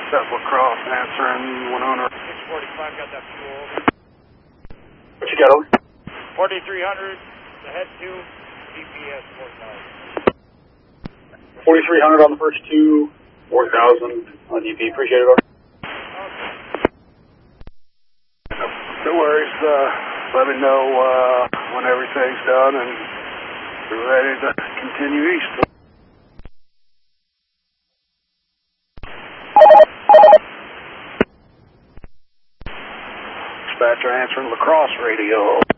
That's LaCrosse answering Winona. 645, got that fuel. What you got, over? 4300, the head 2, GPS 4000. 4300 on the first two, 4000 on DP. Appreciate it, over. No worries. Let me know when everything's done and we're ready to continue east. Dispatcher answering LaCrosse radio.